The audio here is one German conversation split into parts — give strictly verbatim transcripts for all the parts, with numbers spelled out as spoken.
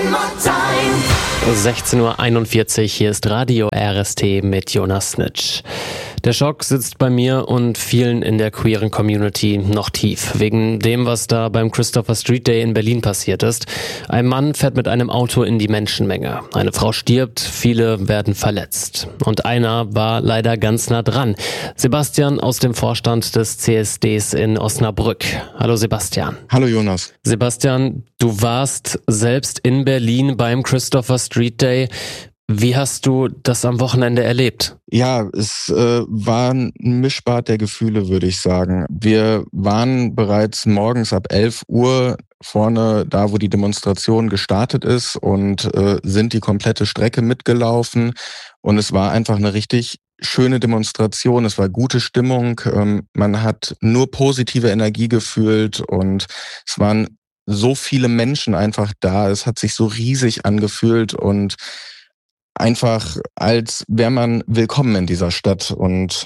sechzehn Uhr einundvierzig, hier ist Radio R S T mit Jonas Snitsch. Der Schock sitzt bei mir und vielen in der queeren Community noch tief, wegen dem, was da beim Christopher Street Day in Berlin passiert ist. Ein Mann fährt mit einem Auto in die Menschenmenge. Eine Frau stirbt, viele werden verletzt. Und einer war leider ganz nah dran. Sebastian aus dem Vorstand des C S Ds in Osnabrück. Hallo Sebastian. Hallo Jonas. Sebastian, du warst selbst in Berlin beim Christopher Street Day. Wie hast du das am Wochenende erlebt? Ja, es äh, war ein Mischbad der Gefühle, würde ich sagen. Wir waren bereits morgens ab elf Uhr vorne da, wo die Demonstration gestartet ist und äh, sind die komplette Strecke mitgelaufen. Und es war einfach eine richtig schöne Demonstration. Es war gute Stimmung. Ähm, man hat nur positive Energie gefühlt und es waren so viele Menschen einfach da. Es hat sich so riesig angefühlt und einfach, als wäre man willkommen in dieser Stadt. Und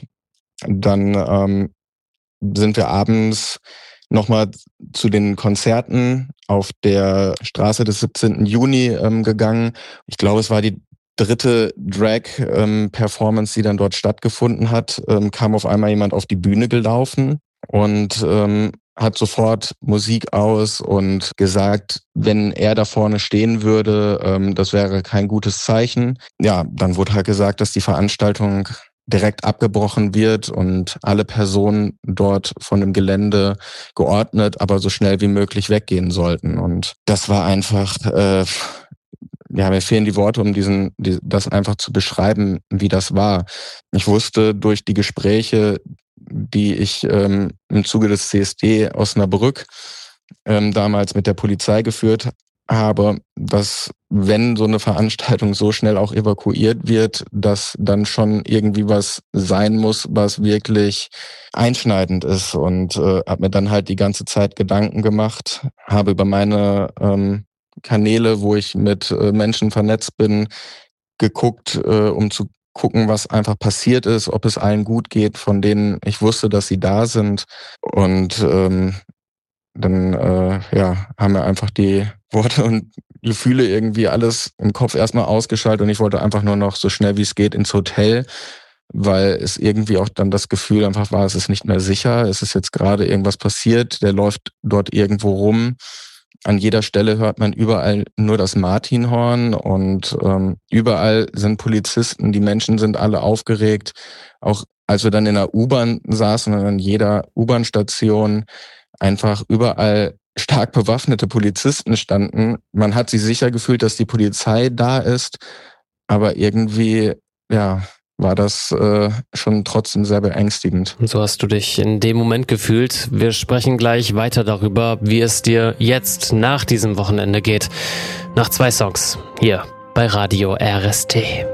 dann ähm, sind wir abends nochmal zu den Konzerten auf der Straße des siebzehnten Juni ähm, gegangen. Ich glaube, es war die dritte Drag-Performance, ähm, die dann dort stattgefunden hat. Ähm, kam auf einmal jemand auf die Bühne gelaufen und ähm, hat sofort Musik aus und gesagt, wenn er da vorne stehen würde, ähm, das wäre kein gutes Zeichen. Ja, dann wurde halt gesagt, dass die Veranstaltung direkt abgebrochen wird und alle Personen dort von dem Gelände geordnet, aber so schnell wie möglich weggehen sollten. Und das war einfach, äh, ja, mir fehlen die Worte, um diesen, die, das einfach zu beschreiben, wie das war. Ich wusste durch die Gespräche, die ich ähm, im Zuge des C S D Osnabrück ähm, damals mit der Polizei geführt habe, dass wenn so eine Veranstaltung so schnell auch evakuiert wird, dass dann schon irgendwie was sein muss, was wirklich einschneidend ist. Und äh, habe mir dann halt die ganze Zeit Gedanken gemacht, habe über meine ähm, Kanäle, wo ich mit äh, Menschen vernetzt bin, geguckt, äh, um zu gucken, was einfach passiert ist, ob es allen gut geht, von denen ich wusste, dass sie da sind. Und ähm, dann äh, ja, haben wir einfach die Worte und Gefühle irgendwie alles im Kopf erstmal ausgeschaltet und ich wollte einfach nur noch so schnell wie es geht ins Hotel, weil es irgendwie auch dann das Gefühl einfach war, es ist nicht mehr sicher, es ist jetzt gerade irgendwas passiert, der läuft dort irgendwo rum. An jeder Stelle hört man überall nur das Martinhorn und ähm, überall sind Polizisten, die Menschen sind alle aufgeregt. Auch als wir dann in der U-Bahn saßen und an jeder U-Bahn-Station einfach überall stark bewaffnete Polizisten standen. Man hat sich sicher gefühlt, dass die Polizei da ist, aber irgendwie, ja, war das äh, schon trotzdem sehr beängstigend. Und so hast du dich in dem Moment gefühlt. Wir sprechen gleich weiter darüber, wie es dir jetzt nach diesem Wochenende geht. Nach zwei Songs hier bei Radio R S T.